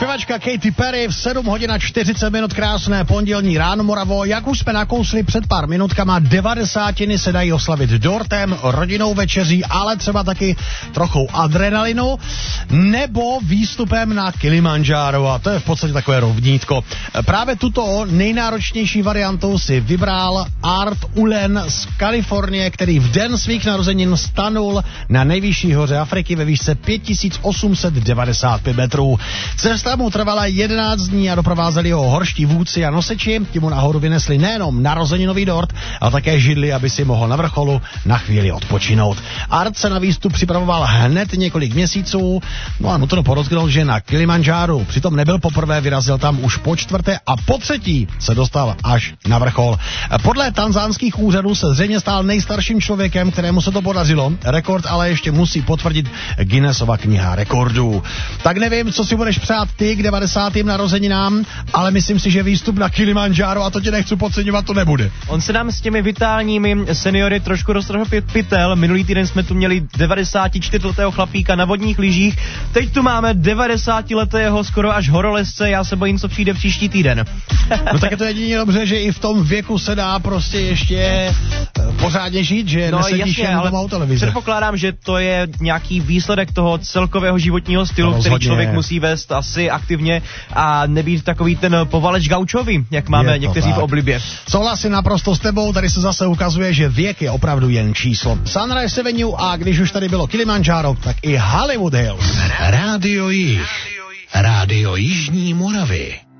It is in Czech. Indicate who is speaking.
Speaker 1: Zpěvačka Katy Perry v 7 hodin a 40 minut, krásné pondělní ráno, Moravo. Jak už jsme nakousli před pár minutkama, 90 se dají oslavit dortem, rodinou večeří, ale třeba taky trochou adrenalinu nebo výstupem na Kilimanjaro, a to je v podstatě takové rovnítko. Právě tuto nejnáročnější variantu si vybral Art Ulen z Kalifornie, který v den svých narozenin stanul na nejvyšší hoře Afriky ve výšce 5895 metrů. Cesta mu trvala 11 dní a doprovázeli ho horští vůdci a nosiči. Ti mu nahoru vynesli nejenom narozeninový dort, ale také židli, aby si mohl na vrcholu na chvíli odpočinout. Art se na výstup připravoval hned několik měsíců, no a nutno podotknout, že na Kilimanjaro přitom nebyl poprvé, vyrazil tam už po čtvrté a po třetí se dostal až na vrchol. Podle tanzánských úřadů se zřejmě stal nejstarším člověkem, kterému se to podařilo. Rekord ale ještě musí potvrdit Guinnessova kniha rekordů. Tak nevím, co si budeš přát ty k 90. narozeninám, ale myslím si, že výstup na Kilimanjaro, a to tě nechci podceňovat, to nebude.
Speaker 2: On se nám s těmi vitálními seniory trošku roztrhl pytel. Minulý týden jsme tu měli 94letého chlapíka na vodních lyžích. Teď tu máme 90letého skoro až horolezce. Já se bojím, co přijde příští týden.
Speaker 1: No tak je to jedině dobře, že i v tom věku se dá prostě ještě pořádně žít, že nesedíš jen doma u televize.
Speaker 2: Předpokládám, že to je nějaký výsledek toho celkového životního stylu, který člověk musí vést asi aktivně a nebýt takový ten povaleč gaučový, jak máme někteří v oblibě.
Speaker 1: Souhlasím naprosto s tebou, tady se zase ukazuje, že věk je opravdu jen číslo. Sunrise Avenue, a když už tady bylo Kilimanjaro, tak i Hollywood Hills.
Speaker 3: Rádio Jih. Rádio Jižní Moravy.